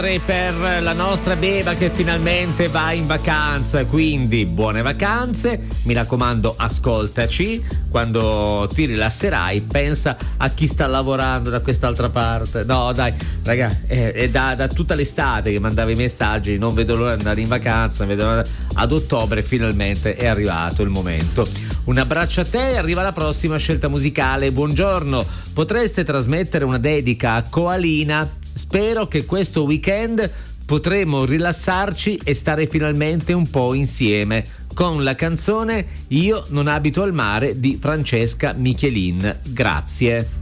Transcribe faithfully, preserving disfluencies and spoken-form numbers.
Per la nostra Beba che finalmente va in vacanza, quindi buone vacanze, mi raccomando ascoltaci, quando ti rilasserai pensa a chi sta lavorando da quest'altra parte. No dai raga, è, è da, da tutta l'estate che mandava i messaggi, non vedo l'ora di andare in vacanza, vedo l'ora... ad ottobre finalmente è arrivato il momento. Un abbraccio a te e arriva la prossima scelta musicale. Buongiorno, potreste trasmettere una dedica a Coalina? Spero che questo weekend potremo rilassarci e stare finalmente un po' insieme con la canzone Io non abito al mare di Francesca Michelin. Grazie.